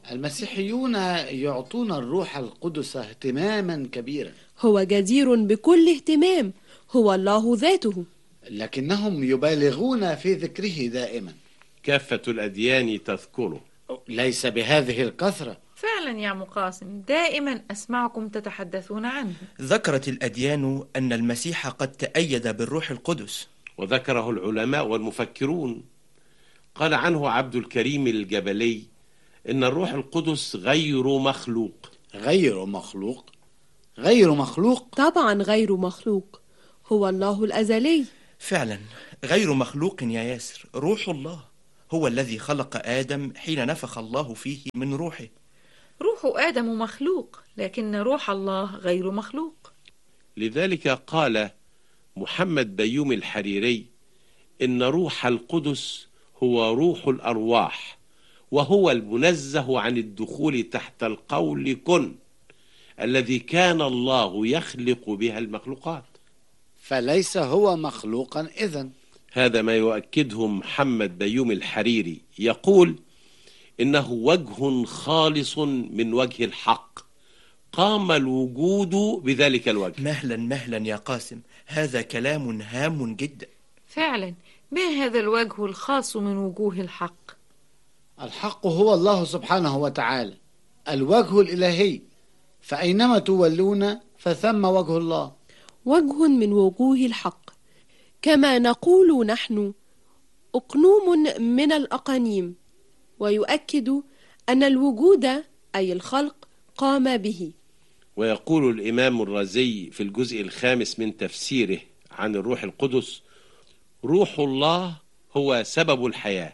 المسيحيون يعطون الروح القدس اهتماما كبيرا، هو جدير بكل اهتمام، هو الله ذاته، لكنهم يبالغون في ذكره دائما. كافة الأديان تذكره، ليس بهذه الكثرة. فعلا يا مقاسم، دائما أسمعكم تتحدثون عنه. ذكرت الأديان أن المسيح قد تأيد بالروح القدس، وذكره العلماء والمفكرون. قال عنه عبد الكريم الجبلي إن الروح القدس غير مخلوق. غير مخلوق؟ غير مخلوق؟ طبعا غير مخلوق، هو الله الأزلي. فعلا غير مخلوق يا ياسر، روح الله هو الذي خلق آدم حين نفخ الله فيه من روحه. روح آدم مخلوق، لكن روح الله غير مخلوق. لذلك قال محمد بيومي الحريري إن روح القدس هو روح الأرواح، وهو المنزه عن الدخول تحت القول كن الذي كان الله يخلق بها المخلوقات. فليس هو مخلوقا إذن. هذا ما يؤكده محمد بيومي الحريري، يقول إنه وجه خالص من وجه الحق، قام الوجود بذلك الوجه. مهلا يا قاسم، هذا كلام هام جدا. فعلا، ما هذا الوجه الخاص من وجوه الحق؟ الحق هو الله سبحانه وتعالى، الوجه الإلهي، فأينما تولون فثم وجه الله. وجه من وجوه الحق، كما نقول نحن أقنوم من الأقانيم، ويؤكد أن الوجود أي الخلق قام به. ويقول الإمام الرازي في الجزء الخامس من تفسيره عن الروح القدس: روح الله هو سبب الحياة.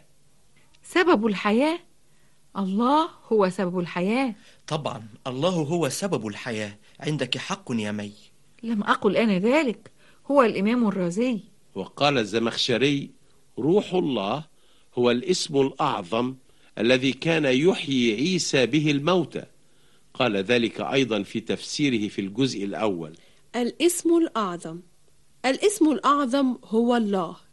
سبب الحياة؟ الله هو سبب الحياة. طبعا الله هو سبب الحياة، عندك حق يا مي. لم أقل أنا ذلك، هو الإمام الرازي. وقال الزمخشري: روح الله هو الاسم الأعظم الذي كان يحيي عيسى به الموتى. قال ذلك أيضا في تفسيره في الجزء الأول. الاسم الأعظم، الاسم الأعظم هو الله.